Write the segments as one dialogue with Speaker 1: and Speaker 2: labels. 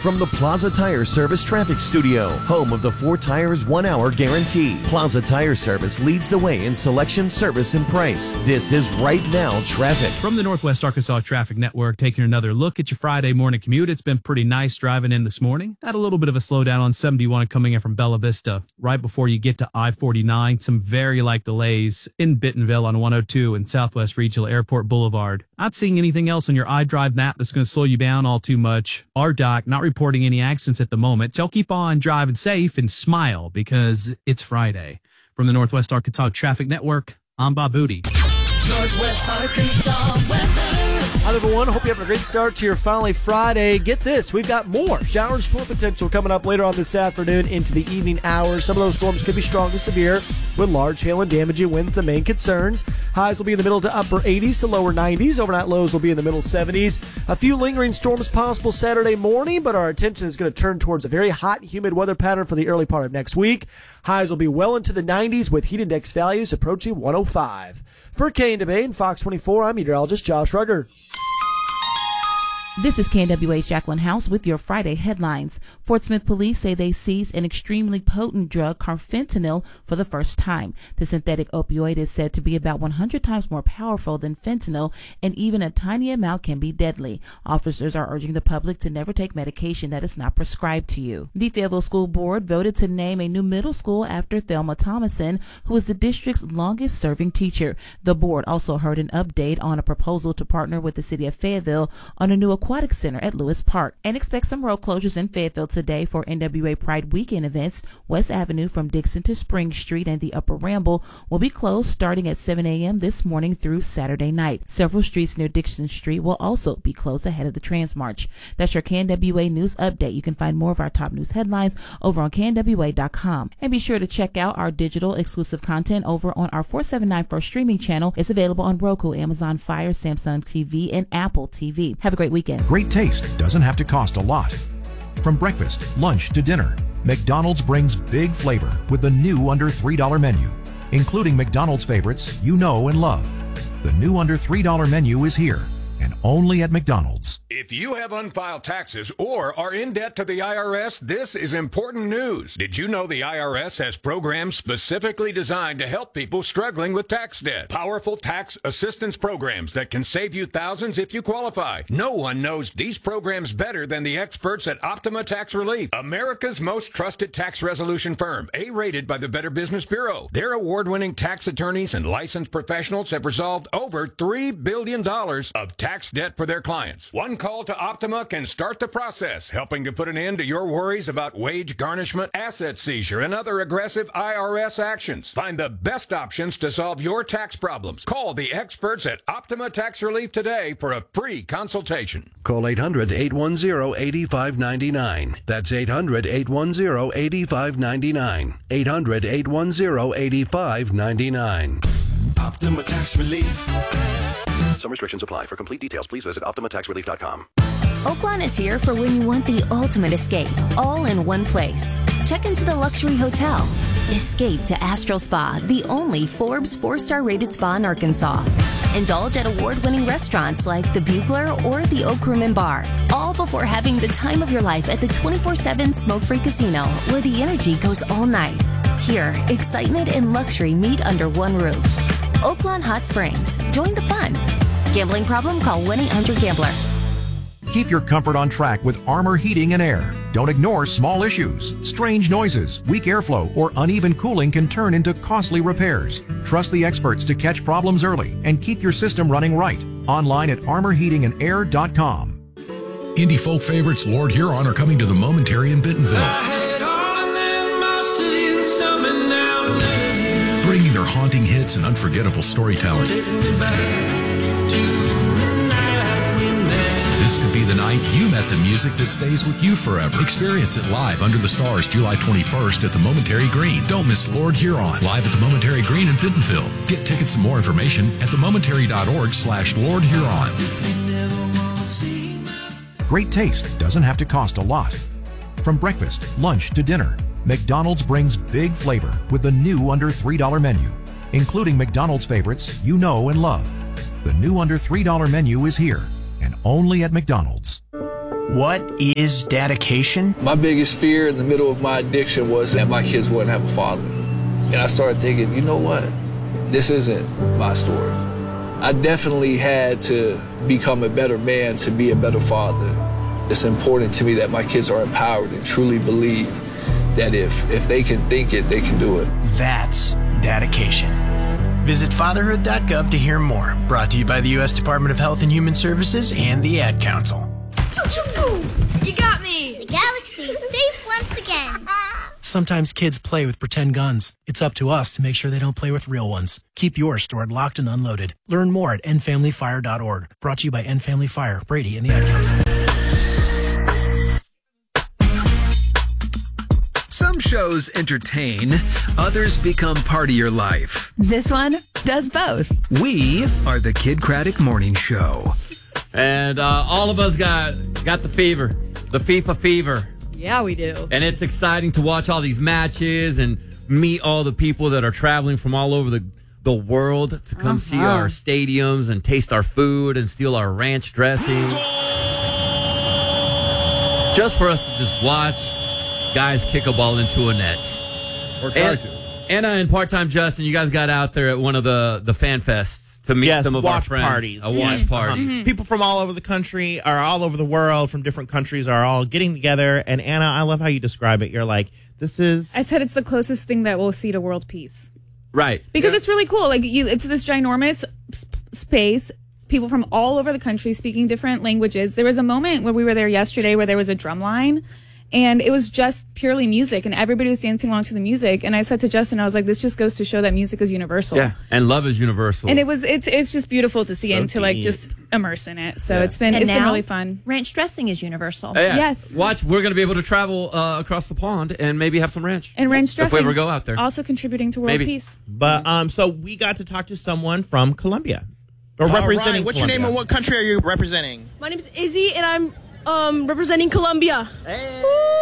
Speaker 1: from the Plaza Tire Service Traffic Studio, home of the 4 tires 1 hour guarantee. Plaza Tire Service leads the way in selection, service, and price. This is Right Now Traffic.
Speaker 2: From the Northwest Arkansas Traffic Network, taking another look at your Friday morning commute. It's been pretty nice driving in this morning. Had a little bit of a slowdown on 71 coming in from Bella Vista right before you get to I-49. Some very light delays in Bentonville on 102 and Southwest Regional Airport Boulevard. Not seeing anything else on your iDrive map that's going to slow you down all too much. RDOC not reporting any accidents at the moment. Tell keep on driving safe and smile because it's Friday. From the Northwest Arkansas Traffic Network, I'm Bob Booty.
Speaker 3: Northwest Arkansas weather.
Speaker 4: Hi, everyone. Hope you're having a great start to your finally Friday. Get this. We've got more shower and storm potential coming up later on this afternoon into the evening hours. Some of those storms could be strong to severe with large hail and damaging winds, the main concerns. Highs will be in the middle to upper 80s to lower 90s. Overnight lows will be in the middle 70s. A few lingering storms possible Saturday morning, but our attention is going to turn towards a very hot, humid weather pattern for the early part of next week. Highs will be well into the 90s with heat index values approaching 105. For KNWA and Fox 24, I'm meteorologist Josh Rugger.
Speaker 5: This is KNWA's Jacqueline House with your Friday headlines. Fort Smith police say they seized an extremely potent drug, carfentanil, for the first time. The synthetic opioid is said to be about 100 times more powerful than fentanyl, and even a tiny amount can be deadly. Officers are urging the public to never take medication that is not prescribed to you. The Fayetteville School Board voted to name a new middle school after Thelma Thomason, who is the district's longest-serving teacher. The board also heard an update on a proposal to partner with the city of Fayetteville on a new aquatic center at Lewis Park, and expect some road closures in Fayetteville today for NWA Pride Weekend events. West Avenue from Dixon to Spring Street and the Upper Ramble will be closed starting at 7 a.m. this morning through Saturday night. Several streets near Dixon Street will also be closed ahead of the Trans March. That's your KNWA News Update. You can find more of our top news headlines over on KNWA.com. And be sure to check out our digital exclusive content over on our 479 First streaming channel. It's available on Roku, Amazon Fire, Samsung TV, and Apple TV. Have a great weekend.
Speaker 6: Great taste doesn't have to cost a lot. From breakfast, lunch to dinner, McDonald's brings big flavor with the new under $3 menu, including McDonald's favorites you know and love. The new under $3 menu is here and only at McDonald's.
Speaker 7: If you have unfiled taxes or are in debt to the IRS, this is important news. Did you know the IRS has programs specifically designed to help people struggling with tax debt? Powerful tax assistance programs that can save you thousands if you qualify. No one knows these programs better than the experts at Optima Tax Relief, America's most trusted tax resolution firm, A-rated by the Better Business Bureau. Their award-winning tax attorneys and licensed professionals have resolved over $3 billion of tax debt for their clients. One call to Optima can start the process, helping to put an end to your worries about wage garnishment, asset seizure, and other aggressive IRS actions. Find the best options to solve your tax problems. Call the experts at Optima Tax Relief today for a free consultation.
Speaker 8: Call 800-810-8599. That's 800-810-8599. 800-810-8599.
Speaker 9: Optima Tax Relief.
Speaker 8: Some restrictions apply. For complete details, please visit OptimaTaxRelief.com.
Speaker 10: Oaklawn is here for when you want the ultimate escape, all in one place. Check into the luxury hotel. Escape to Astral Spa, the only Forbes 4-star rated spa in Arkansas. Indulge at award-winning restaurants like the Bugler or the Oak Room and Bar, all before having the time of your life at the 24/7 smoke-free casino, where the energy goes all night. Here, excitement and luxury meet under one roof. Oaklawn Hot Springs. Join the fun. Gambling problem? Call 1-800-GAMBLER.
Speaker 6: Keep your comfort on track with Armor Heating and Air. Don't ignore small issues. Strange noises, weak airflow, or uneven cooling can turn into costly repairs. Trust the experts to catch problems early and keep your system running right. Online at armorheatingandair.com.
Speaker 11: Indie folk favorites Lord Huron are coming to the Momentary in Bentonville. Bringing their haunting hits and unforgettable storytelling. This could be the night you met the music that stays with you forever. Experience it live under the stars July 21st at the Momentary Green. Don't miss Lord Huron live at the Momentary Green in Bentonville. Get tickets and more information at themomentary.org/Lord Huron.
Speaker 6: Great taste doesn't have to cost a lot. From breakfast, lunch to dinner, McDonald's brings big flavor with the new under $3 menu, including McDonald's favorites you know and love. The new under $3 menu is here and only at McDonald's.
Speaker 12: What is dedication?
Speaker 13: My biggest fear in the middle of my addiction was that my kids wouldn't have a father. And I started thinking, you know what? This isn't my story. I definitely had to become a better man to be a better father. It's important to me that my kids are empowered and truly believe that if they can think it, they can do it.
Speaker 12: That's dedication. Visit fatherhood.gov to hear more. Brought to you by the U.S. Department of Health and Human Services and the Ad Council.
Speaker 3: You got me! The galaxy's safe once again.
Speaker 14: Sometimes kids play with pretend guns. It's up to us to make sure they don't play with real ones. Keep yours stored locked and unloaded. Learn more at endfamilyfire.org. Brought to you by End Family Fire, Brady, and the Ad Council.
Speaker 15: Some shows entertain, others become part of your life.
Speaker 16: This one does both.
Speaker 15: We are the Kid Craddock Morning Show.
Speaker 17: And all of us got the fever, the FIFA fever.
Speaker 18: Yeah, we do.
Speaker 17: And it's exciting to watch all these matches and meet all the people that are traveling from all over the world to come see our stadiums and taste our food and steal our ranch dressing. Just for us to just watch guys kick a ball into a net.
Speaker 19: Or try to.
Speaker 17: Anna and part-time Justin, you guys got out there at one of the fan fests to meet some of our friends.
Speaker 20: Parties.
Speaker 17: A watch party.
Speaker 20: Mm-hmm. People from all over the country or all over the world from different countries are all getting together. And Anna, I love how you describe it. You're like, this is...
Speaker 21: I said it's the closest thing that we'll see to world peace.
Speaker 17: Right.
Speaker 21: Because it's really cool. Like it's this ginormous space. People from all over the country speaking different languages. There was a moment when we were there yesterday where there was a drum line. And it was just purely music, and everybody was dancing along to the music. And I said to Justin, I was like, this just goes to show that music is universal.
Speaker 17: Yeah, and love is universal.
Speaker 21: And it's just beautiful to see and to like just immerse in it. So it's been really fun.
Speaker 18: Ranch dressing is universal.
Speaker 17: Yeah.
Speaker 21: Yes.
Speaker 17: Watch, we're going to be able to travel across the pond and maybe have some ranch.
Speaker 21: And ranch dressing.
Speaker 17: If we ever go out there.
Speaker 21: Also contributing to world peace.
Speaker 20: But so we got to talk to someone from Colombia. Or representing
Speaker 22: right. What's
Speaker 20: Colombia.
Speaker 22: your name and what country are you representing?
Speaker 23: My name is Izzy, and I'm representing Colombia.
Speaker 20: Hey,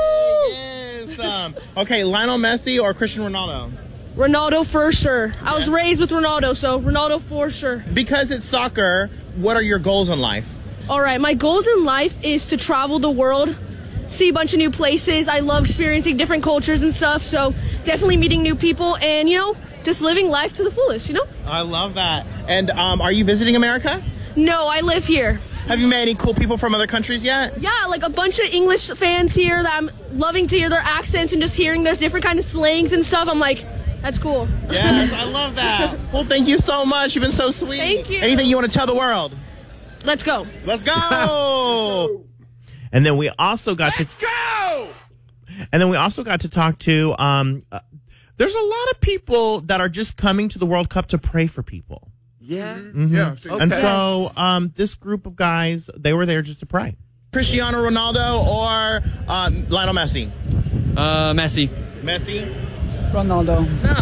Speaker 20: yes. Okay, Lionel Messi or Cristiano Ronaldo?
Speaker 23: Ronaldo for sure. I was raised with Ronaldo, so Ronaldo for sure.
Speaker 20: Because it's soccer, what are your goals in life?
Speaker 23: All right, my goals in life is to travel the world, see a bunch of new places. I love experiencing different cultures and stuff, so definitely meeting new people and, just living life to the fullest,
Speaker 20: I love that. And are you visiting America?
Speaker 23: No, I live here.
Speaker 20: Have you met any cool people from other countries yet?
Speaker 23: Yeah, like a bunch of English fans here that I'm loving to hear their accents and just hearing there's different kind of slangs and stuff. I'm like, that's cool.
Speaker 20: Yes, I love that. Well, thank you so much. You've been so sweet.
Speaker 23: Thank you.
Speaker 20: Anything you want to tell the world?
Speaker 23: Let's go.
Speaker 20: Let's go. And then we also got to
Speaker 22: go.
Speaker 20: And then we also got to talk to there's a lot of people that are just coming to the World Cup to pray for people.
Speaker 17: Yeah.
Speaker 20: Mm-hmm.
Speaker 22: Yeah.
Speaker 20: Okay. And so this group of guys, they were there just to pray. Cristiano Ronaldo or Lionel Messi?
Speaker 24: Messi.
Speaker 20: Messi?
Speaker 24: Ronaldo.
Speaker 20: No.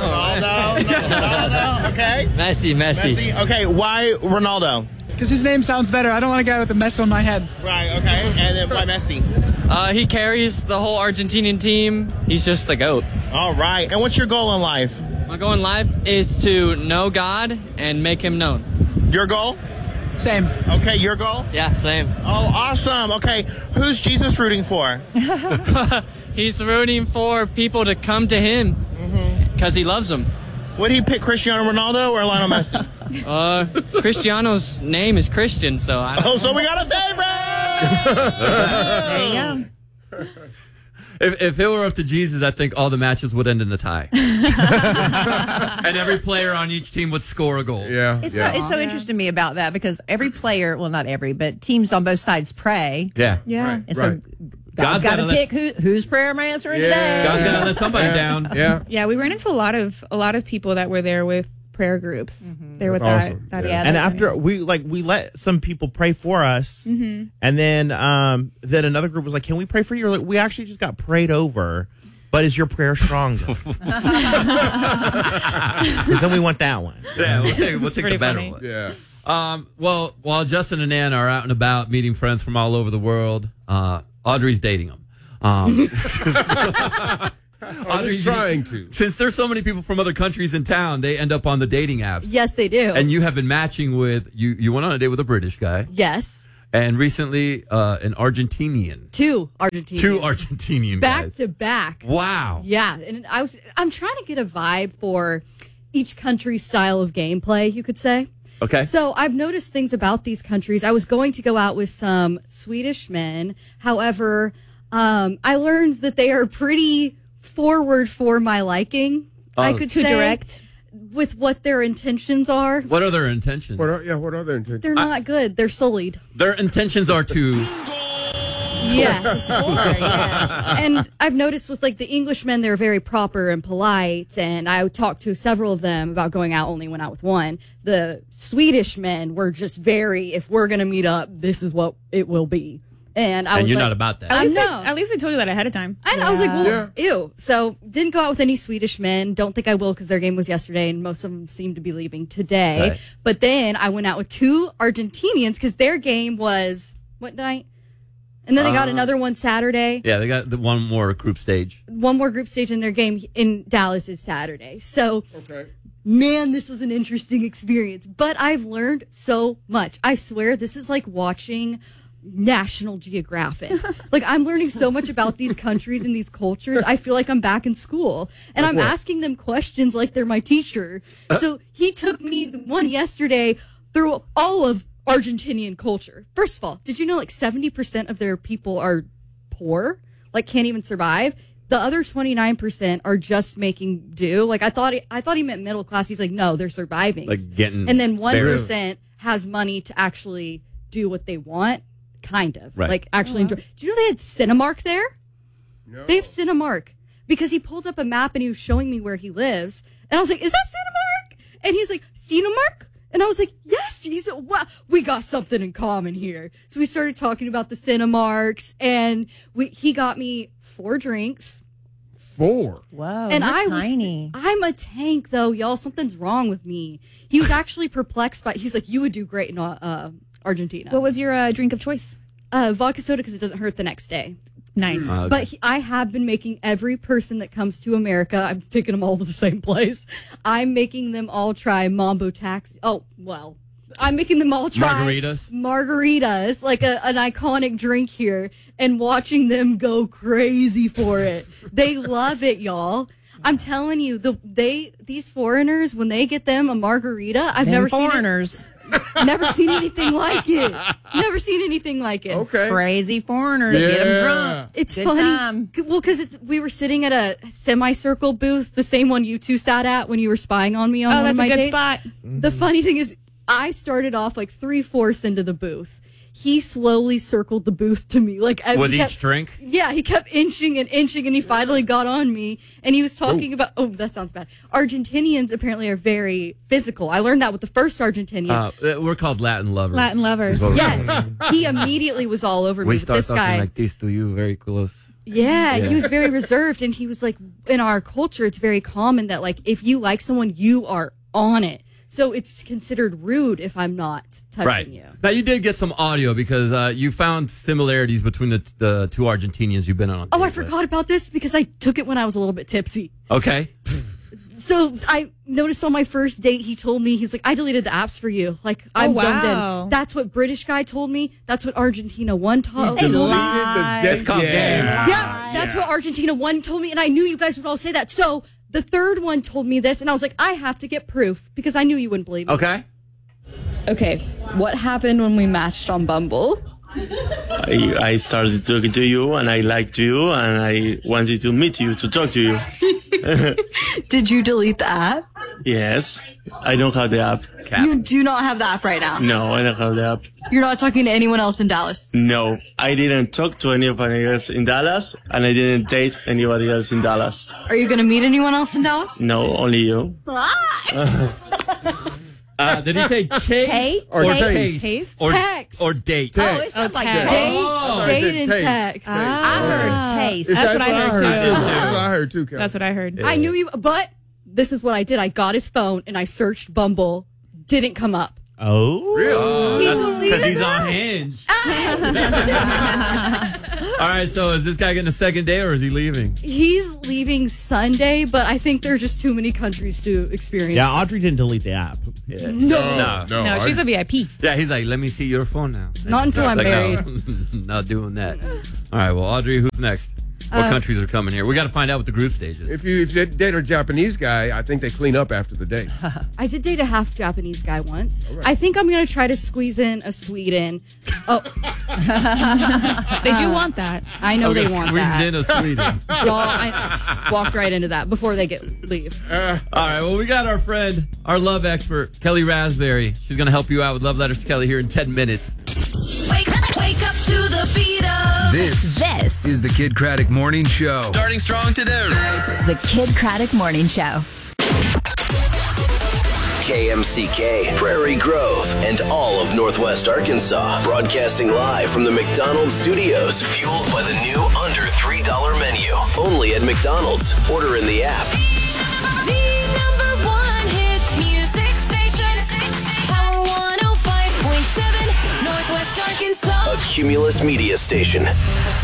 Speaker 20: Ronaldo. Okay.
Speaker 24: Messi.
Speaker 20: Okay. Why Ronaldo?
Speaker 24: Because his name sounds better. I don't want a guy with a mess on my head.
Speaker 20: Right. Okay. And then why Messi?
Speaker 24: He carries the whole Argentinian team. He's just the GOAT.
Speaker 20: All right. And what's your goal in life?
Speaker 24: My goal in life is to know God and make him known.
Speaker 20: Your goal?
Speaker 24: Same.
Speaker 20: Okay, your goal?
Speaker 24: Yeah, same.
Speaker 20: Oh, awesome. Okay, who's Jesus rooting for?
Speaker 24: He's rooting for people to come to him because he loves them.
Speaker 20: Would he pick Cristiano Ronaldo or Lionel Messi?
Speaker 24: Cristiano's name is Christian, so I don't know.
Speaker 20: So we got a favorite!
Speaker 18: There you go.
Speaker 17: If it were up to Jesus, I think all the matches would end in a tie. And every player on each team would score a goal.
Speaker 19: Yeah.
Speaker 18: It's so interesting to me about that because every player, well, not every, but teams on both sides pray.
Speaker 17: Yeah.
Speaker 18: Yeah. And so God's got to pick whose prayer am I answering today.
Speaker 17: God's got to let somebody down.
Speaker 19: Yeah.
Speaker 21: Yeah, we ran into a lot of people that were there with prayer groups. There with
Speaker 19: awesome.
Speaker 21: that.
Speaker 19: Yeah.
Speaker 20: And after we let some people pray for us, and then another group was like, "Can we pray for you?" Like, we actually just got prayed over, but is your prayer stronger? Because then we want that one.
Speaker 17: Yeah, we'll take the better one.
Speaker 19: Yeah.
Speaker 17: Well, while Justin and Ann are out and about meeting friends from all over the world, Audrey's dating them.
Speaker 19: Audrey's trying to.
Speaker 17: Since there's so many people from other countries in town, they end up on the dating apps.
Speaker 18: Yes, they do.
Speaker 17: And you have been matching with, you went on a date with a British guy.
Speaker 18: Yes.
Speaker 17: and recently an Argentinian.
Speaker 1: Two Argentinians.
Speaker 17: Two Argentinian
Speaker 1: back
Speaker 17: guys.
Speaker 1: to back.
Speaker 17: Wow.
Speaker 1: Yeah, and I'm trying to get a vibe for each country's style of gameplay, you could say.
Speaker 17: Okay.
Speaker 1: So I've noticed things about these countries. I was going to go out with some Swedish men. However, I learned that they are pretty forward for my liking. I could say
Speaker 21: direct
Speaker 1: with what their intentions are.
Speaker 17: What are their intentions?
Speaker 19: What are their intentions?
Speaker 1: They're not good. They're sullied.
Speaker 17: Their intentions are to...
Speaker 1: Yes. And I've noticed with like the Englishmen, they're very proper and polite. And I talked to several of them about going out, only went out with one. The Swedish men were just very, if we're going to meet up, this is what it will be. And
Speaker 17: you're not about that.
Speaker 21: At least they told you that ahead of time.
Speaker 1: And I was like, well, ew. So didn't go out with any Swedish men. Don't think I will because their game was yesterday and most of them seem to be leaving today.
Speaker 17: Right.
Speaker 1: But then I went out with two Argentinians because their game was, what night? And then they got another one Saturday.
Speaker 17: Yeah, they got one more group stage.
Speaker 1: One more group stage in their game in Dallas is Saturday. So, man, this was an interesting experience. But I've learned so much. I swear this is like watching National Geographic. Like, I'm learning so much about these countries and these cultures. I feel like I'm back in school. And I'm asking them questions like they're my teacher. So he took me the one yesterday through all of Argentinian culture. First of all, did you know like 70% of their people are poor? Like can't even survive? The other 29% are just making do. Like I thought he meant middle class. He's like, no, they're surviving.
Speaker 17: Like getting...
Speaker 1: And then 1% has money to actually do what they want. Kind of.
Speaker 17: Right.
Speaker 1: Like actually enjoy. Do you know they had Cinemark there? No. They have Cinemark. Because he pulled up a map and he was showing me where he lives. And I was like, is that Cinemark? And he's like, Cinemark? And I was like, yes, wow, we got something in common here. So we started talking about the Cinemarks, and he got me 4 drinks.
Speaker 19: 4?
Speaker 18: Whoa,
Speaker 1: And
Speaker 18: tiny.
Speaker 1: I'm a tank, though, y'all. Something's wrong with me. He was actually perplexed by, he's like, you would do great in Argentina.
Speaker 21: What was your drink of choice?
Speaker 1: Vodka soda, because it doesn't hurt the next day.
Speaker 21: Nice.
Speaker 17: Okay.
Speaker 1: But I have been making every person that comes to America, I'm taking them all to the same place. I'm making them all try Mambo Taxi. Oh, well, I'm making them all try margaritas, like an iconic drink here, and watching them go crazy for it. They love it, y'all. I'm telling you, these foreigners, when they get them a margarita, I've never seen it. Never seen anything like it. Never seen anything like it.
Speaker 19: Okay.
Speaker 18: Crazy foreigners. Get them drunk.
Speaker 1: It's
Speaker 18: Good
Speaker 1: funny.
Speaker 18: time.
Speaker 1: Well, because we were sitting at a semicircle booth, the same one you two sat at when you were spying on me on one of my dates.
Speaker 21: Oh, that's a good
Speaker 1: spot. The funny thing is, I started off like 3/4 into the booth. He slowly circled the booth to me. Like
Speaker 17: with each drink?
Speaker 1: Yeah, he kept inching, and he finally got on me. And he was talking about, that sounds bad. Argentinians apparently are very physical. I learned that with the first Argentinian.
Speaker 17: We're called Latin lovers.
Speaker 21: Latin lovers.
Speaker 1: Yes. He immediately was all over me.
Speaker 17: We
Speaker 1: But
Speaker 17: start
Speaker 1: this
Speaker 17: talking
Speaker 1: guy,
Speaker 17: like this to you, very close.
Speaker 1: Yeah, he was very reserved. And he was like, in our culture, it's very common that like, if you like someone, you are on it. So it's considered rude if I'm not touching you.
Speaker 17: Now, you did get some audio because you found similarities between the two Argentinians you've been on.
Speaker 1: Oh, I forgot about this because I took it when I was a little bit tipsy.
Speaker 17: Okay.
Speaker 1: So I noticed on my first date, he told me, he's like, I deleted the apps for you. Like, I'm zoned in. That's what British guy told me. That's what Argentina 1 told me.
Speaker 17: It's called game.
Speaker 1: Yeah, that's what Argentina 1 told me. And I knew you guys would all say that. So the third one told me this, and I was like, I have to get proof because I knew you wouldn't believe me.
Speaker 2: Okay, what happened when we matched on Bumble?
Speaker 4: I started talking to you, and I liked you, and I wanted to meet you, to talk to you.
Speaker 2: Did you delete the app?
Speaker 4: Yes, I don't have the app.
Speaker 2: You do not have the app right now?
Speaker 4: No, I don't have the app.
Speaker 2: You're not talking to anyone else in Dallas?
Speaker 4: No, I didn't talk to anybody else in Dallas, and I didn't date anybody else in Dallas.
Speaker 2: Are you going to meet anyone else in Dallas?
Speaker 4: No, only you.
Speaker 17: Did he say chase
Speaker 1: or
Speaker 17: taste?
Speaker 1: Taste?
Speaker 17: Or
Speaker 1: text.
Speaker 17: Or date?
Speaker 18: Oh, it's not like that.
Speaker 1: Date and text.
Speaker 18: I heard taste.
Speaker 21: That's what I heard too.
Speaker 19: That's what I heard too, Kevin.
Speaker 21: That's what I heard.
Speaker 1: I knew you, but this is what I did. I got his phone and I searched Bumble. Didn't come up.
Speaker 20: Oh,
Speaker 19: really?
Speaker 17: Because he's on Hinge. All right, so is this guy getting a second day or is he leaving?
Speaker 1: He's leaving Sunday, but I think there are just too many countries to experience.
Speaker 20: Yeah, Audrey didn't delete the app.
Speaker 17: Yeah.
Speaker 21: No, she's a VIP.
Speaker 17: Yeah, he's like, let me see your phone now.
Speaker 1: Not until I'm
Speaker 17: Like,
Speaker 1: married.
Speaker 17: no, not doing that. All right, well, Audrey, who's next? What countries are coming here? We got to find out what the group stage is.
Speaker 19: If you date a Japanese guy, I think they clean up after the date.
Speaker 1: I did date a half Japanese guy once.
Speaker 19: Right.
Speaker 1: I think I'm going to try to squeeze in a Sweden. Oh.
Speaker 21: They do want that.
Speaker 1: I know they want
Speaker 17: squeeze
Speaker 1: that.
Speaker 17: in a Sweden.
Speaker 1: Well, I walked right into that before they leave.
Speaker 17: All right, well, we got our friend, our love expert, Kelly Raspberry. She's going to help you out with Love Letters to Kelly here in 10 minutes.
Speaker 3: Wake up to the beat of.
Speaker 15: This is the Kid Craddock Morning Show.
Speaker 11: Starting strong today.
Speaker 16: The Kid Craddock Morning Show.
Speaker 5: KMCK, Prairie Grove, and all of Northwest Arkansas. Broadcasting live from the McDonald's studios. Fueled by the new under $3 menu. Only at McDonald's. Order in the app.
Speaker 3: The number one hit music station. Power 105.7, Northwest Arkansas.
Speaker 5: A Cumulus Media Station.